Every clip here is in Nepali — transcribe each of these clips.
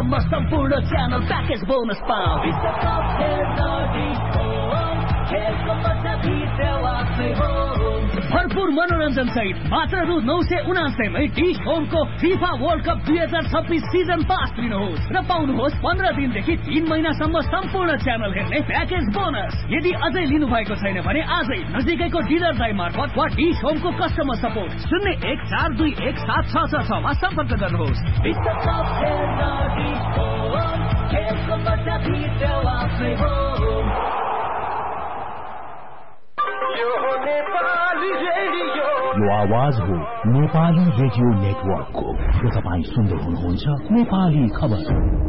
कपसम्म सम्पूर्ण च्यानल प्याकेज बोनस पाऊ विश्वकप खेलको मजा भित्र आफ्नै हो भरपूर मनोरञ्जन सहित मात्र रु 979 मै dish होमको FIFA world cup 2026 season pass लिनुहोस् र पाउनुहोस् 15 दिनदेखि 3 महिनासम्म सम्पूर्ण च्यानल हेर्ने प्याकेज बोनस यदि अझै लिनु भएको छैन भने आजै नजिकैको डिलर दाइ मार्फत वा डिश होमको कस्टमर सपोर्ट 01421766 मा सम्पर्क गर्नुहोस् विश्वकप खेलको मजा भित्र आफ्नै हो यो आवाज हो नेपाली रेडियो नेटवर्कको र तपाईँ सुन्दै हुनुहुन्छ नेपाली खबर।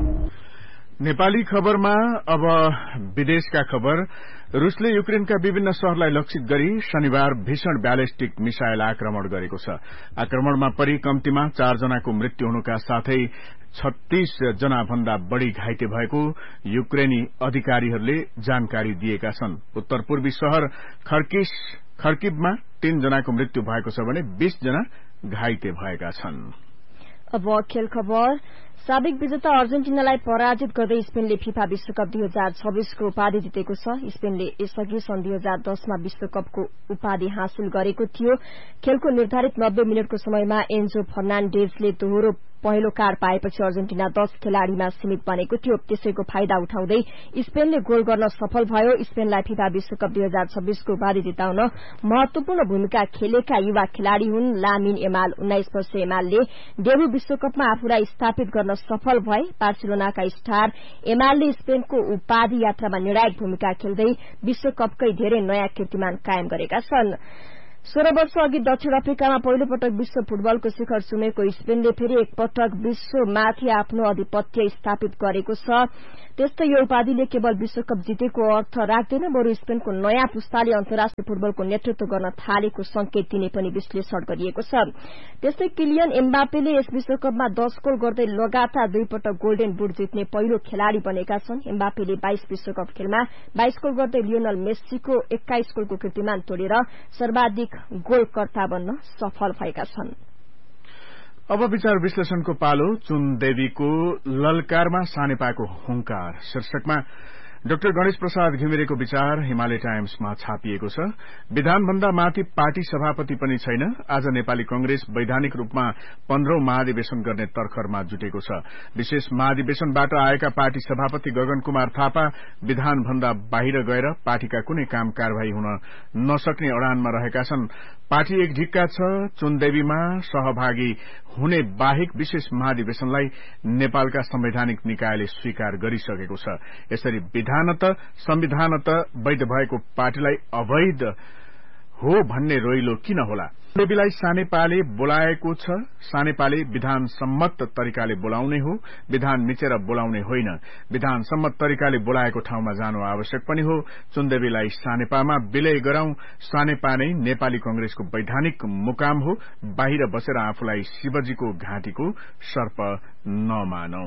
नेपाली खबरमा अब विदेशका खबर। रुसले युक्रेनका विभिन्न शहरलाई लक्षित गरी शनिबार भीषण ब्यालिस्टिक मिसाइल आक्रमण गरेको छ। आक्रमणमा परि कम्तीमा 4 जनाको मृत्यु हुनुका साथै 36 जना भन्दा बढ़ी घाइते भएको युक्रेनी अधिकारीहरूले जानकारी दिएका छन्। उत्तर पूर्वी शहर खर्किभमा 3 जनाको मृत्यु भएको छ भने 20 जना घाइते भएका छन्। अब खेल खबर। साबिक विजेता अर्जेन्टिनालाई पराजित गर्दै स्पेनले फिफा विश्वकप 2026 को उपाधि जितेको छ। स्पेनले यसअघि सन् 2010 मा विश्वकपको उपाधि हासिल गरेको थियो। खेलको निर्धारित 90 मिनटको समयमा एन्जो फर्नान्डेजले दोहोरो पहिलो कार्ड पाएपछि अर्जेन्टिना 10 खेलाड़ीमा सीमित बनेको थियो। त्यसैको फाइदा उठाउँदै स्पेनले गोल गर्न सफल भयो। स्पेनलाई फिफा विश्वकप 2026 को उपाधि जिताउन महत्वपूर्ण भूमिका खेलेका युवा खेलाड़ी हुन् लामिन यमाल। 19 वर्षीय यमालले डेब्यू विश्वकपमा आफूलाई स्थापित गर्न सफल भए। बार्सिलोनाका स्टार यमालले स्पेनको उपाधि यात्रामा निर्णायक भूमिका खेल्दै विश्वकपकै धेरै नयाँ कीर्तिमान कायम गरेका छन्। 16 वर्ष अघि दक्षिण अफ्रिकामा पहिलो पटक विश्व फुटबलको शिखर छुमेको स्पेनले फेरि एकपटक विश्वमाथि आफ्नो आधिपत्य स्थापित गरेको छ। त्यस्तै यो उपाधिले केवल विश्वकप जितेको अर्थ राख्दैन, बरु स्पेनको नयाँ पुस्ताले अन्तर्राष्ट्रिय फुटबलको नेतृत्व गर्न थालेको संकेत दिने पनि विश्लेषण गरिएको छ। त्यस्तै किलियन एम्बापेले यस विश्वकपमा 10 गोल गर्दै लगातार 2 पटक गोल्डन बुट जित्ने पहिलो खेलाड़ी बनेका छन्। एम्बापेले 22 विश्वकप खेलमा 22 गोल गर्दै लियोनल मेस्सीको 21 गोलको कीर्तिमान तोडेर सर्वाधिक गोलकर्ता बन्न सफल भएका छन्। अब विचार विश्लेषणको पालो। चुन देवीको ललकारमा सानेपाको हुंकार शीर्षकमा डाक्टर गणेश प्रसाद घिमिरेको विचार हिमालय टाइम्समा छापिएको छ। विधानभन्दा माथि पार्टी सभापति पनि छैन। आज नेपाली कंग्रेस वैधानिक रूपमा 15औं महाधिवेशन गर्ने तर्खरमा जुटेको छ। विशेष महाधिवेशनबाट आएका पार्टी सभापति गगन कुमार थापा विधानभन्दा बाहिर गएर पार्टीका कुनै काम कारवाही हुन नसक्ने अडानमा रहेका छन्। पार्टी एक ढिक्का छ। चुनदेवीमा सहभागी हुने बाहेक विशेष महाधिवेशनलाई नेपालका संवैधानिक निकायले स्वीकार गरिसकेको छ। यसरी विधानत संविधानत वैध भएको पार्टीलाई अवैध हो भन्ने रोइलो किन होला? देवीलाई सानेपाले बोलाएको छ। सानेपाले विधान सम्मत तरिकाले बोलाउने हो, विधान मिचेर बोलाउने होइन। विधान सम्मत तरिकाले बोलाएको ठाउँमा जानु आवश्यक पनि हो। चुनदेवीलाई सानेपामा विलय गराउँ। सानेपा नै नेपाली कंग्रेसको वैधानिक मुकाम हो। बाहिर बसेर आफूलाई शिवजीको घाँटीको सर्प नमानौ।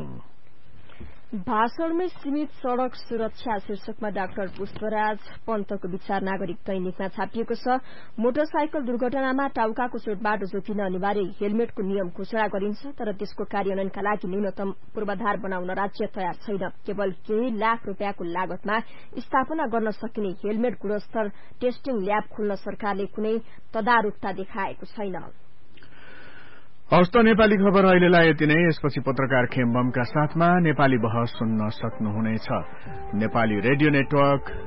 भाषणमै सीमित सड़क सुरक्षा शीर्षकमा डाक्टर पुष्पराज पन्तको विचार नागरिक दैनिकमा छापिएको छ। मोटरसाइकल दुर्घटनामा टाउकाको चोटबाट जोगिन अनिवार्य हेलमेटको नियम घोषणा गरिन्छ, तर त्यसको कार्यान्वयनका लागि न्यूनतम पूर्वाधार बनाउन राज्य तयार छैन। केवल केही लाख रूपियाँको लागतमा स्थापना गर्न सकिने हेलमेट गुणस्तर टेस्टिङ ल्याब खोल्न सरकारले कुनै तदारुकता देखाएको छैन। हस्त नेपाली खबर अहिलेलाई यति नै। यसपछि पत्रकार खेमबमका साथमा नेपाली बहस सुन्न सक्नुहुनेछ। Nepali radio network